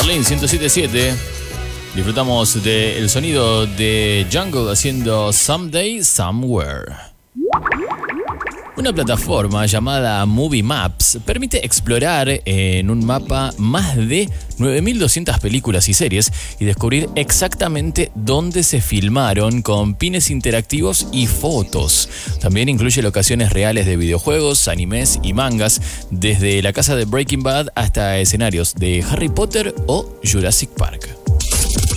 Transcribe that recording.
Berlín 107.7. Disfrutamos del sonido de Jungle haciendo Someday Somewhere. Una plataforma llamada Movie Maps permite explorar en un mapa más de 9.200 películas y series y descubrir exactamente dónde se filmaron con pines interactivos y fotos. También incluye locaciones reales de videojuegos, animes y mangas, desde la casa de Breaking Bad hasta escenarios de Harry Potter o Jurassic Park.